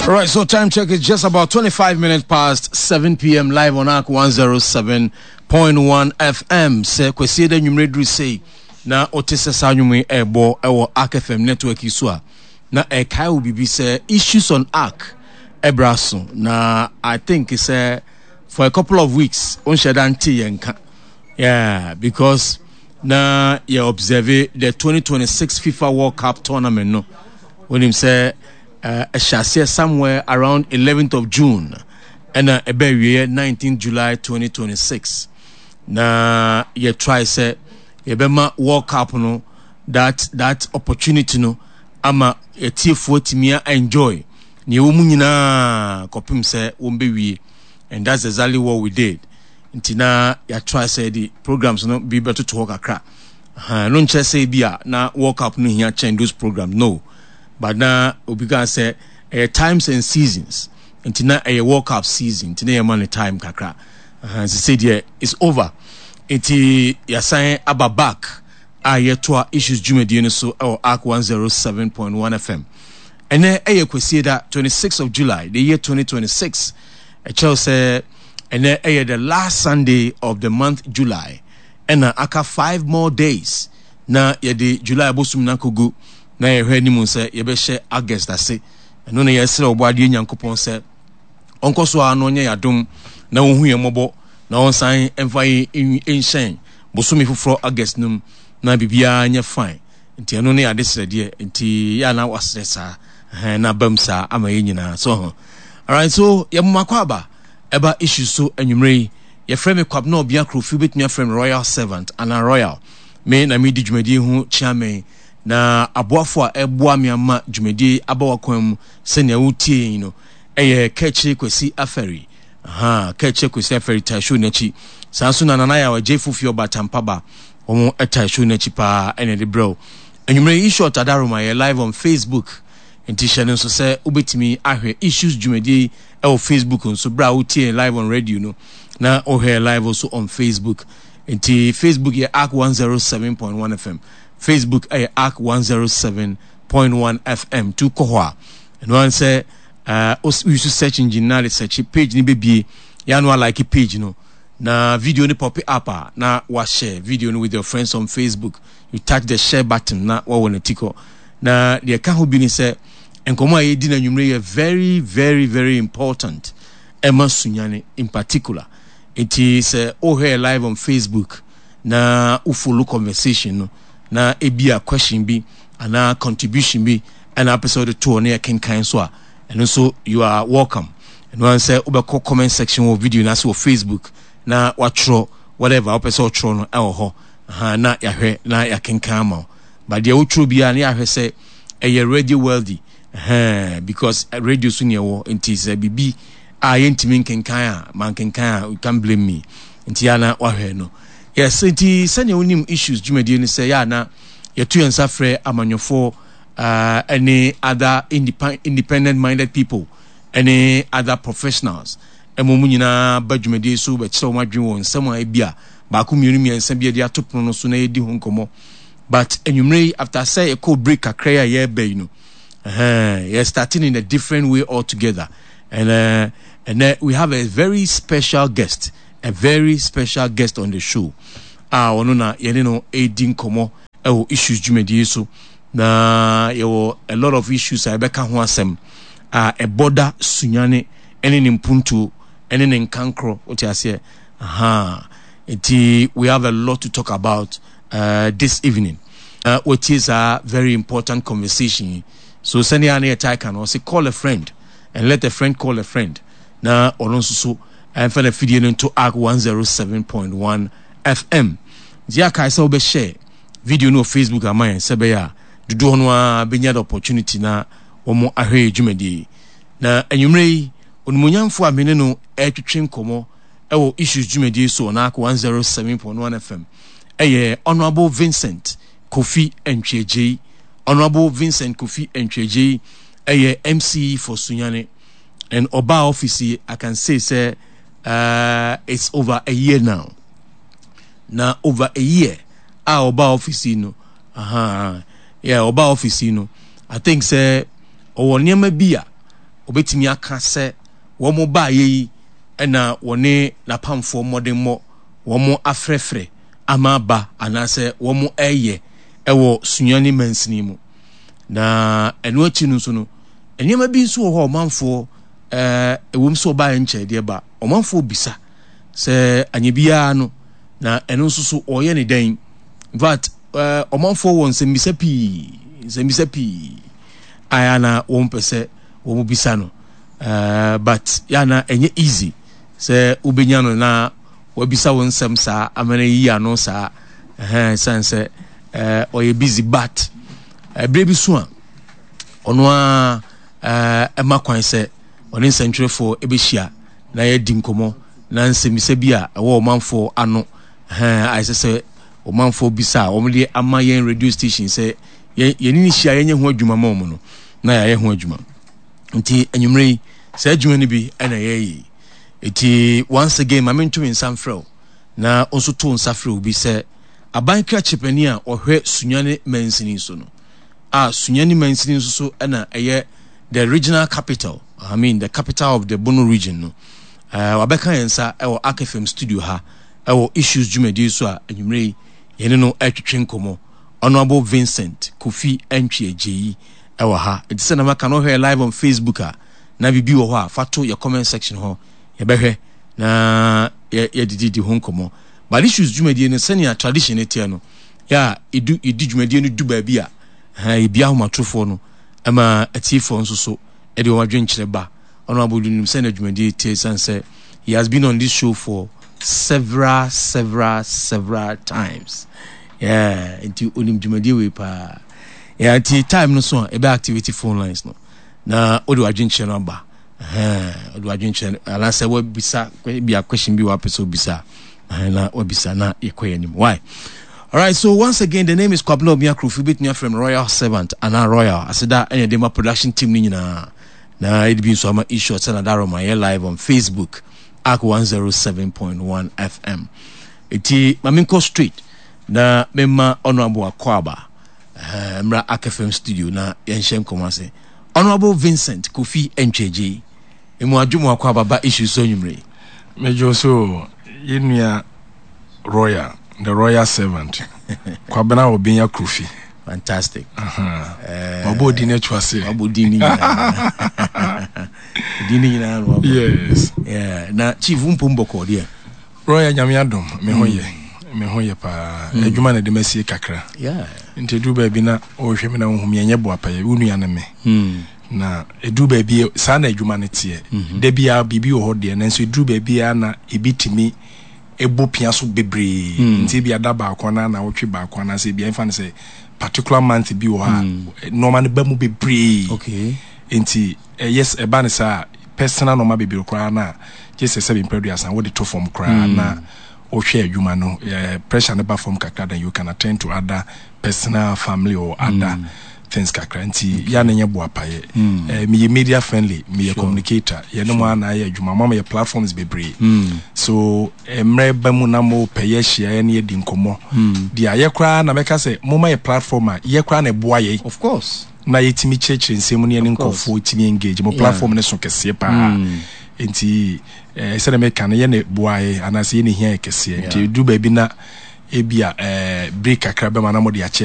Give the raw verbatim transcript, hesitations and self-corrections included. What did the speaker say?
All right, so time check is just about twenty-five minutes past seven p.m. live on A C one oh seven point one F M. Se kwesi da nwumredru sei na otese sa nwume ebo ewo A C F M network iso a na e kai will be say issues on A C ebraso na I think it's uh, for a couple of weeks on shedanti yenka. Yeah, because na you observe the twenty twenty-six FIFA World Cup tournament no when him say uh, a chassis somewhere around eleventh of June and a uh, nineteenth July twenty twenty-six. Na ye try say ye bema World Cup no that that opportunity no ama ye tifo timia enjoy ni wo munyina kopim say wo mbewie, and that's exactly what we did. Ntina ya try say the programs no be better to work akra. Uh, no nche say bia na World Cup no here change those programs, no. But now we can say uh, times and seasons. Ntina a World Cup season. Ntina ya man time kakra. Uh, as I said here, it's over. Nti ya saying aba back. A ye toa issues jumedi no so or A C one oh seven point one F M. And then a ye kwesi that twenty-sixth of July, the year twenty twenty-six. A child say and then a the last Sunday of the month July. And na aka five more days. Na ye the July bosum na kogu. Na ye hwe ni mu se ye be hye August ase. Eno na ye sere oboade nyankopon se onkoso ano nya yadom na wo hu ye mobo na on san emfa enhyen bosumi foforo August num na bibia nya fine. Nti eno na yade sere de nti ya na wasresa na bamsa ama ye nyina so ho. Alright, so ye mmakwa aba eba issues so anwumre ye frame kwab na obia krofi betumi frame royal servant ana royal me na me di dwumadi hu chairman na aboafo a eboa me ama dwumadi abawakwan mu se na wutie yi no eye keche kwesi aferi aha keche kwesi aferi ta show nachi sanso na nana ya waje fufio batampaba omo eta show nachi pa ene de bro anwumre issue otadaroma ye live on Facebook. Nti share nso se ubetimi ahwe issues dwumadi e o Facebook nso bra wutie live on radio no na o here live also on Facebook. Nti Facebook ye A C one oh seven point one F M. Facebook ye A C one oh seven point one F M to kohwa. And one say uh we should search engine na search page ni bebie ya no like page no na video ni pop up na wa share video no with your friends on Facebook. You touch the share button na wa wona tiko na the ka ho bi ni say enkomo aye di na nwumre very very very important. Emma Sunyane in particular. It is uh, oh here live on Facebook na u follow conversation no na ebi a question bi ana contribution bi an episode two na ken kan so a and also you are welcome. And one say ubeko comment section of video na so Facebook na watro whatever episode tro no e ho ha na ya hwe na ya ken kan ma. But the utro bia na ya hwe say e radio wealthy eh because radio so ne wo ntis bibi a yentimi nkenkan a man kenkan a you can blame me nti ana wahwe no yes nti sanya onim issues dwumadi ni say ya na yetu yensa frɛ amanyofo uh any other independent independent minded people, any other professionals emu nyina ba dwumadi so ba kyerɛ wadwen won nsɛm a bia ba ko mienu miensa bia de atopono no so na yedi ho nkomo. But enwumre after say a cold break akra ya ye ba you know uh you're starting in a different way altogether. And uh, and uh, we have a very special guest, a very special guest on the show. Ah, uh, onuna yenino edin komo e issues jumedi so na yo a lot of issues I beka ho asem. Ah, a border sunyane ene nimpuntu ene nkankro otiase. Aha. Enti we have a lot to talk about uh this evening. Uh what is a very important conversation. So send ya na I can also call a friend. And let a friend call a friend. Na ononso so and find a video into A C one oh seven point one F M. Zia kai sa obe share video no Facebook amaya sebe ya dudu hono a benya the opportunity na omo ahwe dwumadi. Na anwumre onumunyamfo amene no etwetwe nkomo ewo issues dwumadi so na A C one oh seven point one F M. Eye Honorable Vincent Kofi Entweje. Honorable Vincent Kofi Entweje. A M C for Sunyane and Oba office. I can say say uh it's over a year now. Now over a year. Ah Oba office no. Aha. Yeah, Oba office no. I think say o nyema bia obetimi aka se wo mo ba yi na wone na pamfo modern mo wo mo afrefre ama ba anase wo mo eye ewo sunyani mansini mu na eno achi no so no enema bi nso wo ho manfo eh ewom so ba enche de ba omanfo bisa se anyebia no na eno nso so oye ne dan but eh omanfo won se bisa pi se bisa pi ayana wo mpese wo mo bisa no eh but yana enye easy se ubenya no na wabisa won sem sa amana yi ano sa eh sense eh oye busy but eh brebi so a ono a eh emakwan se oni century for ebehia na ye di nkomo na nsemisa bi a ewo manfo ano eh ai se o manfo bisa o mde ama yen radio station se ye ni hia ye ho adwuma ma omo no na ya ye ho adwuma nti anwumre se adwuma ni bi na ye yi eti once again ma mentu nsamfrɛ na onso to nsafrɛ obi se abanka chepani a ohwe sunyane mansini so no a sunyane mansini so so na eye the regional capital I mean the capital of the Bono region no uh wabeka yensa e wo A K F M studio ha e wo issues jumedi so a anwumre yene no atwetwe nkomo Honorable Vincent Kofi Antwi Ajeyi e wo ha it is na maka no here live on Facebook a na bibi wo ho a fato your comment section ho ye behwe na ye dididi ho nkomo but issues jumedi no senior tradition etia no ya edu edu jumedi no du ba bi a ha e bia ho matrofo no ama atifo nso so e de wadwen kyereba Honorable Dunim senior jumedi etia sanse he has been on this show for several several several times yeah into onim jumedi we pa yeah until time no so e be activity phone lines no na odi wadwen kyere no ba eh odi wadwen kyere ala se wa bisa bi a question bi wa person bisa na wa bisa na yekoye nim why. All right, so once again, the name is Kwabena Obiakru, Fibit from Royal Servant, and our Royal. I said that any demo production team ni na na it be so my issue at Sanadaro my live on Facebook, A K one oh seven point one F M. Iti Maminko Street na Mema Honorable Akwaba, uh, Mra A K F M studio na Yenshem Komase. Honorable Vincent Kofi Antwi Ajeyi. Emu ajumu Akwaba ba issue so nyumre. Mejo so yinua Royal. The Royal Servant. Kwabena Obiakru. Fantastic. Uh-huh. Uh, Obo dine chwase. Obo dine. Dine na ro. Yes. Yeah. Na chief mpomboko dia. Royal nyamiadom me hoye. Me hoye pa. Adwuma na de masie kakra. Yeah. Nti du ba bi na o hwe me na ohum yenye bo apaye unua na me. Hmm. Na edu ba bi sa na adwuma ne tie. De bia bibi wo ho de na nso edu ba bi na ebitimi ebo pia so bebre nti bia da ba akona na wotwe ba akona se bia mfa say particular month bi wo ha normal ba mu bebre okay nti uh, yes e ba ne sa personal normal bebre kra na just say be produce and what the to form kra mm. na o hwe adwuma no uh, pressure ne ba form kakra then you can attend to other personal family or other mm. things kakra nti ya na nye bo apaye mm. uh, me media friendly me sure. communicator ye no ma na ya adwuma mama ye platforms bebre mm. so emre ba mu na mo peye hia ne ye di nkomo mm. dia ye kra na meka say mama ye platform a ye kra na boa ye of course na ye timi church nsem ne ne nkofo timi engage mo platform ne so kese pa mm. nti eh se na meka na ye ne boa ye anase ye ne hia kese nti du ba bi na ebia eh break kakra ba ma na mo de